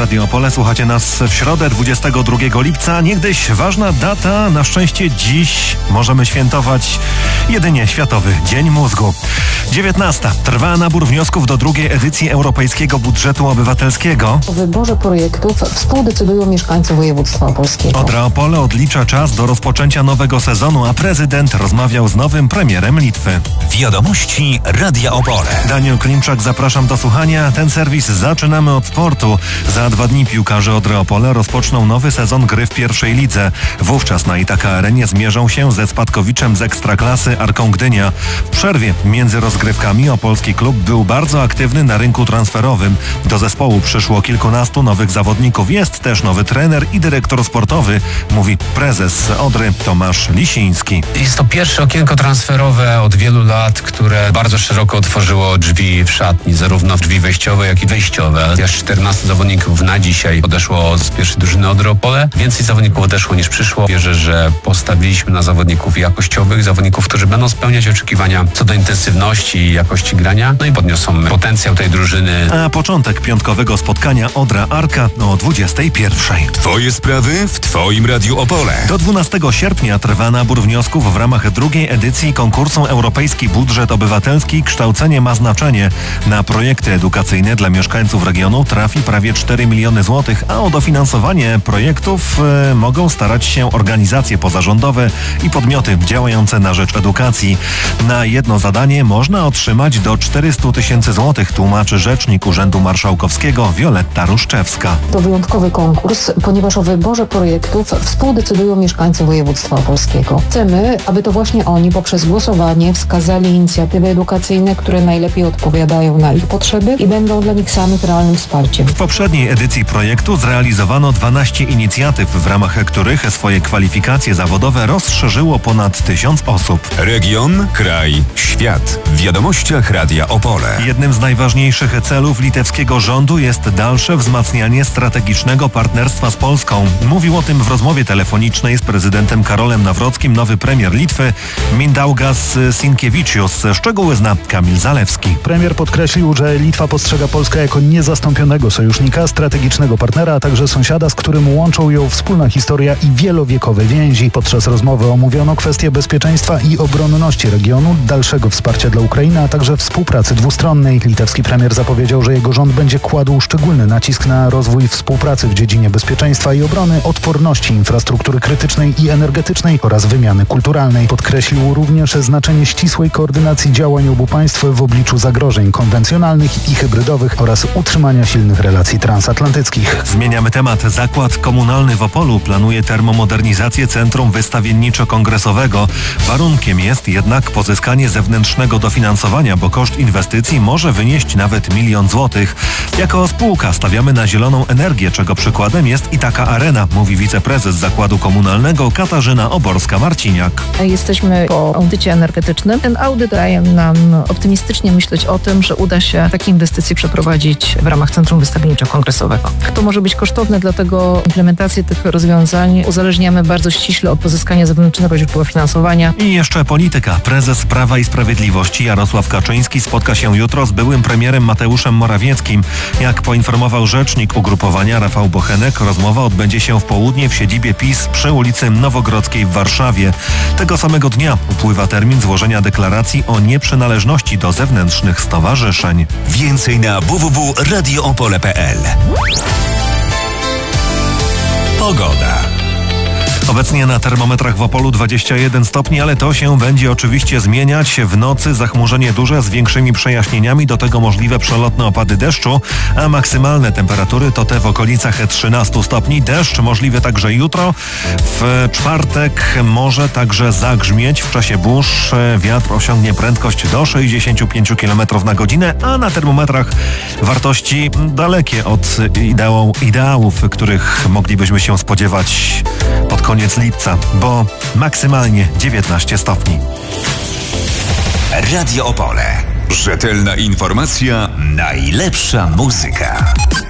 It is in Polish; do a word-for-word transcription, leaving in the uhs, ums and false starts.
Radio Opole. Słuchacie nas w środę, dwudziestego drugiego lipca. Niegdyś ważna data. Na szczęście dziś możemy świętować jedynie Światowy Dzień Mózgu. dziewiętnasta. Trwa nabór wniosków do drugiej edycji Europejskiego Budżetu Obywatelskiego. O wyborze projektów współdecydują mieszkańcy województwa opolskiego. Odra Opole odlicza czas do rozpoczęcia nowego sezonu, a prezydent rozmawiał z nowym premierem Litwy. Wiadomości Radia Opole. Daniel Klimczak, zapraszam do słuchania. Ten serwis zaczynamy od sportu. Za dwa dni piłkarze Odry Opole rozpoczną nowy sezon gry w pierwszej lidze. Wówczas na Itaka Arenie zmierzą się ze spadkowiczem z Ekstraklasy Arką Gdynia. W przerwie między rozgrywkami opolski klub był bardzo aktywny na rynku transferowym. Do zespołu przyszło kilkunastu nowych zawodników. Jest też nowy trener i dyrektor sportowy, mówi prezes Odry Tomasz Lisiński. Jest to pierwsze okienko transferowe od wielu lat, które bardzo szeroko otworzyło drzwi w szatni, zarówno drzwi wejściowe, jak i wejściowe. Aż czternastu zawodników na dzisiaj odeszło z pierwszej drużyny Odry Opole. Więcej zawodników odeszło niż przyszło. Wierzę, że postawiliśmy na zawodników jakościowych, zawodników, którzy będą spełniać oczekiwania co do intensywności i jakości grania, no i podniosą potencjał tej drużyny. A początek piątkowego spotkania Odra Arka o dwudziestej pierwszej. Twoje sprawy w Twoim Radiu Opole. Do dwunastego sierpnia trwa nabór wniosków w ramach drugiej edycji konkursu Europejski Budżet Obywatelski Kształcenie ma znaczenie. Na projekty edukacyjne dla mieszkańców regionu trafi prawie cztery miliony złotych, a o dofinansowanie projektów y, mogą starać się organizacje pozarządowe i podmioty działające na rzecz edukacji. Na jedno zadanie można otrzymać do czterystu tysięcy złotych, tłumaczy rzecznik Urzędu Marszałkowskiego Wioletta Ruszczewska. To wyjątkowy konkurs, ponieważ o wyborze projektów współdecydują mieszkańcy województwa opolskiego. Chcemy, aby to właśnie oni poprzez głosowanie wskazali inicjatywy edukacyjne, które najlepiej odpowiadają na ich potrzeby i będą dla nich samych realnym wsparciem. W poprzedniej edycji projektu zrealizowano dwanaście inicjatyw, w ramach których swoje kwalifikacje zawodowe rozszerzyło ponad tysiąc osób. Region, kraj, świat. W wiadomościach Radia Opole. Jednym z najważniejszych celów litewskiego rządu jest dalsze wzmacnianie strategicznego partnerstwa z Polską. Mówił o tym w rozmowie telefonicznej z prezydentem Karolem Nawrockim nowy premier Litwy Mindaugas Sinkiewiczius. Szczegóły zna Kamil Zalewski. Premier podkreślił, że Litwa postrzega Polskę jako niezastąpionego sojusznika, strategicznego partnera, a także sąsiada, z którym łączą ją wspólna historia i wielowiekowe więzi. Podczas rozmowy omówiono kwestie bezpieczeństwa i obronności regionu, dalszego wsparcia dla Ukrainy, a także współpracy dwustronnej. Litewski premier zapowiedział, że jego rząd będzie kładł szczególny nacisk na rozwój współpracy w dziedzinie bezpieczeństwa i obrony, odporności infrastruktury krytycznej i energetycznej oraz wymiany kulturalnej. Podkreślił również znaczenie ścisłej koordynacji działań obu państw w obliczu zagrożeń konwencjonalnych i hybrydowych oraz utrzymania silnych relacji transatlantyckich. Zmieniamy temat. Zakład komunalny w Opolu planuje termomodernizację centrum wystawienniczo-kongresowego. Warunkiem jest jednak pozyskanie zewnętrznego dofinansowania, bo koszt inwestycji może wynieść nawet milion złotych. Jako spółka stawiamy na zieloną energię, czego przykładem jest Itaka Arena, mówi wiceprezes Zakładu Komunalnego Katarzyna Oborska-Marciniak. Jesteśmy po audycie energetycznym. Ten audyt daje nam optymistycznie myśleć o tym, że uda się takie inwestycje przeprowadzić w ramach Centrum Wystawienniczo-Kongresowego. To może być kosztowne, dlatego implementację tych rozwiązań uzależniamy bardzo ściśle od pozyskania zewnętrznego źródła finansowania. I jeszcze polityka. Prezes Prawa i Sprawiedliwości Jarosław Kaczyński spotka się jutro z byłym premierem Mateuszem Morawieckim. Jak poinformował rzecznik ugrupowania Rafał Bochenek, rozmowa odbędzie się w południe w siedzibie PiS przy ulicy Nowogrodzkiej w Warszawie. Tego samego dnia upływa termin złożenia deklaracji o nieprzynależności do zewnętrznych stowarzyszeń. Więcej na w w w kropka radio opole kropka p l. Pogoda. Obecnie na termometrach w Opolu dwadzieścia jeden stopni, ale to się będzie oczywiście zmieniać. W nocy zachmurzenie duże z większymi przejaśnieniami, do tego możliwe przelotne opady deszczu, a maksymalne temperatury to te w okolicach trzynastu stopni. Deszcz możliwy także jutro. W czwartek może także zagrzmieć w czasie burz. Wiatr osiągnie prędkość do sześćdziesięciu pięciu kilometrów na godzinę, a na termometrach wartości dalekie od ideału, ideałów, których moglibyśmy się spodziewać pod koniec lipca, bo maksymalnie dziewiętnaście stopni. Radio Opole. Rzetelna informacja, najlepsza muzyka.